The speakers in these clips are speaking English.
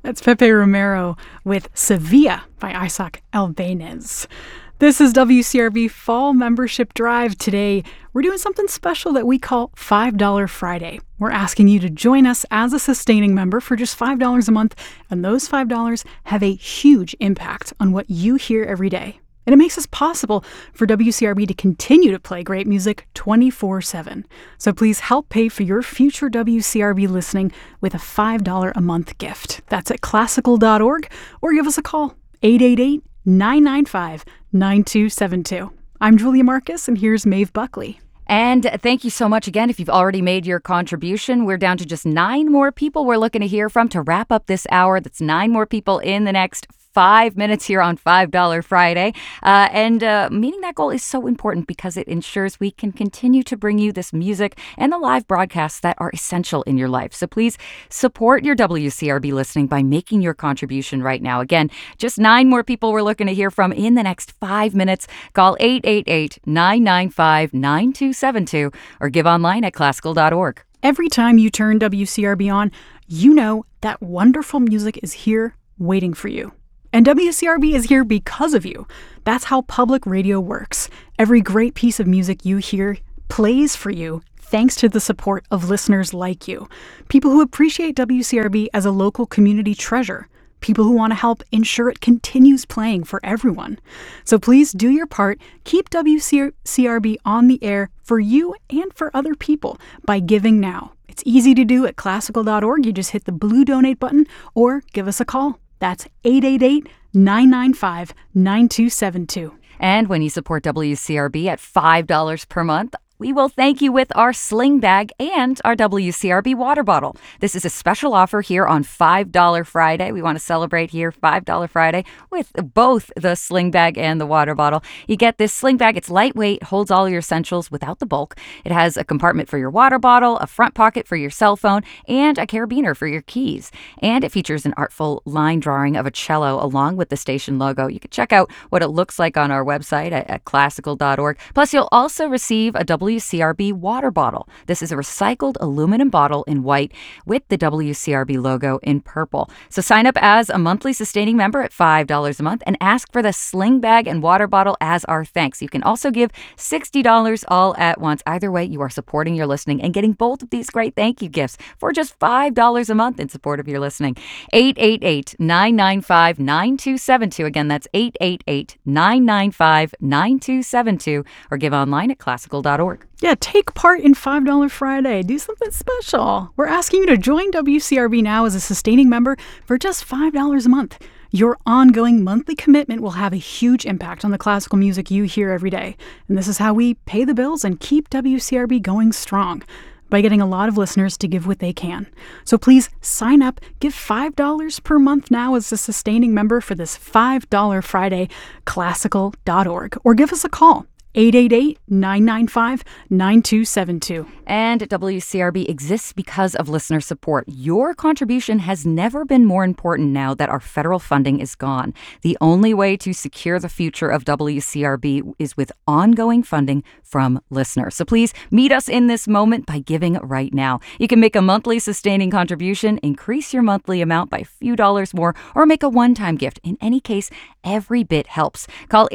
That's Pepe Romero with Sevilla by Isaac Albéniz. This is WCRB Fall Membership Drive. Today, we're doing something special that we call $5 Friday. We're asking you to join us as a sustaining member for just $5 a month, and those $5 have a huge impact on what you hear every day. And it makes it possible for WCRB to continue to play great music 24/7. So please help pay for your future WCRB listening with a $5 a month gift. That's at classical.org, or give us a call, 888-995-9272. I'm Julia Marcus, and here's Maeve Buckley. And thank you so much again. If you've already made your contribution, we're down to just 9 more people we're looking to hear from to wrap up this hour. That's 9 more people in the next 5 minutes here on $5 Friday. Meeting that goal is so important because it ensures we can continue to bring you this music and the live broadcasts that are essential in your life. So please support your WCRB listening by making your contribution right now. Again, just 9 more people we're looking to hear from in the next 5 minutes. Call 888-995-9272 or give online at classical.org. Every time you turn WCRB on, you know that wonderful music is here waiting for you. And WCRB is here because of you. That's how public radio works. Every great piece of music you hear plays for you thanks to the support of listeners like you. People who appreciate WCRB as a local community treasure. People who want to help ensure it continues playing for everyone. So please do your part. Keep WCRB on the air for you and for other people by giving now. It's easy to do at classical.org. You just hit the blue donate button or give us a call. That's 888-995-9272. And when you support WCRB at $5 per month, we will thank you with our sling bag and our WCRB water bottle. This is a special offer here on $5 Friday. We want to celebrate here $5 Friday with both the sling bag and the water bottle. You get this sling bag. It's lightweight, holds all your essentials without the bulk. It has a compartment for your water bottle, a front pocket for your cell phone, and a carabiner for your keys. And it features an artful line drawing of a cello along with the station logo. You can check out what it looks like on our website at classical.org. Plus, you'll also receive a WCRB water bottle. This is a recycled aluminum bottle in white with the WCRB logo in purple. So sign up as a monthly sustaining member at $5 a month and ask for the sling bag and water bottle as our thanks. You can also give $60 all at once. Either way, you are supporting your listening and getting both of these great thank you gifts for just $5 a month in support of your listening. 888-995-9272. Again, that's 888-995-9272 or give online at classical.org. Yeah, take part in $5 Friday. Do something special. We're asking you to join WCRB now as a sustaining member for just $5 a month. Your ongoing monthly commitment will have a huge impact on the classical music you hear every day. And this is how we pay the bills and keep WCRB going strong, by getting a lot of listeners to give what they can. So please sign up, give $5 per month now as a sustaining member for this $5 Friday, classical.org, or give us a call. 888-995-9272. And WCRB exists because of listener support. Your contribution has never been more important now that our federal funding is gone. The only way to secure the future of WCRB is with ongoing funding from listeners. So please meet us in this moment by giving right now. You can make a monthly sustaining contribution, increase your monthly amount by a few dollars more, or make a one-time gift. In any case, every bit helps. Call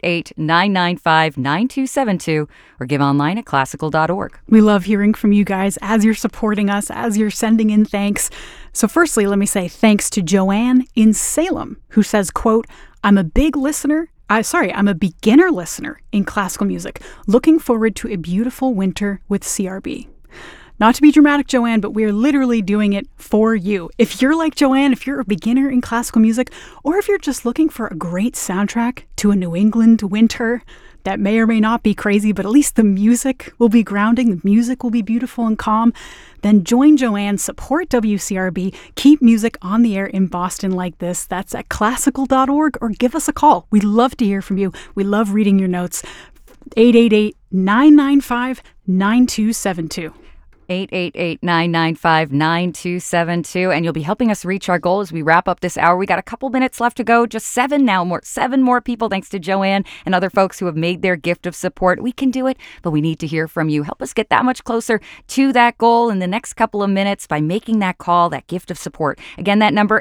888-995-9272 or give online at classical.org. We love hearing from you guys as you're supporting us, as you're sending in thanks. So firstly, let me say thanks to Joanne in Salem, who says, quote, I'm a beginner listener in classical music, looking forward to a beautiful winter with CRB. Not to be dramatic, Joanne, but we're literally doing it for you. If you're like Joanne, if you're a beginner in classical music, or if you're just looking for a great soundtrack to a New England winter that may or may not be crazy, but at least the music will be grounding, the music will be beautiful and calm, then join Joanne, support WCRB, keep music on the air in Boston like this. That's at classical.org, or give us a call. We'd love to hear from you. We love reading your notes. 888-995-9272. 888-995-9272. And you'll be helping us reach our goal as we wrap up this hour. We got a couple minutes left to go. Just seven more people, thanks to Joanne and other folks who have made their gift of support. We can do it, but we need to hear from you. Help us get that much closer to that goal in the next couple of minutes by making that call, that gift of support. Again, that number,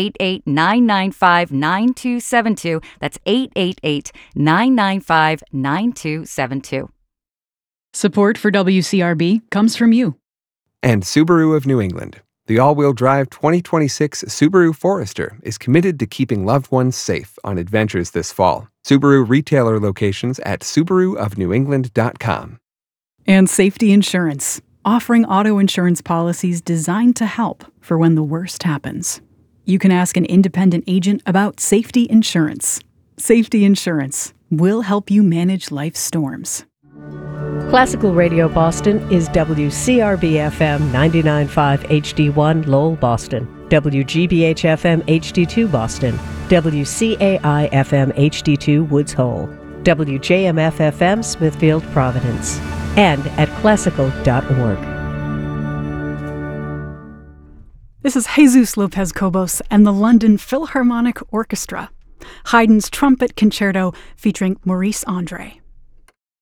888-995-9272. That's 888-995-9272. Support for WCRB comes from you. And Subaru of New England. The all-wheel drive 2026 Subaru Forester is committed to keeping loved ones safe on adventures this fall. Subaru retailer locations at SubaruofNewEngland.com. And Safety Insurance, offering auto insurance policies designed to help for when the worst happens. You can ask an independent agent about Safety Insurance. Safety Insurance will help you manage life's storms. Classical Radio Boston is WCRB-FM 99.5 HD1 Lowell, Boston, WGBH-FM HD2 Boston, WCAI-FM HD2 Woods Hole, WJMF-FM Smithfield, Providence, and at classical.org. This is Jesus Lopez Cobos and the London Philharmonic Orchestra. Haydn's Trumpet Concerto featuring Maurice Andre.